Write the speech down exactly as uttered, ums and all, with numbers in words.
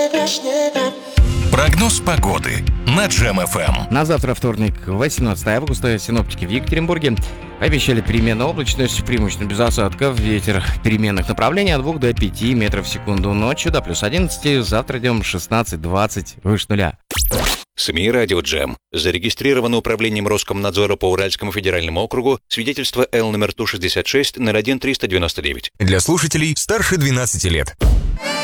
Прогноз погоды на Джем эф эм. На завтра, вторник, восемнадцатое августа, синоптики в Екатеринбурге обещали переменную облачность, преимущественно без осадков, ветер переменных направлений от двух до пяти метров в секунду, ночью до плюс одиннадцати, завтра днем шестнадцать-двадцать, выше нуля. СМИ «Радио Джем». Зарегистрировано управлением Роскомнадзора по Уральскому федеральному округу свидетельство Л номер Ту шестьдесят шесть ноль один триста девяносто девять. Для слушателей старше двенадцати лет.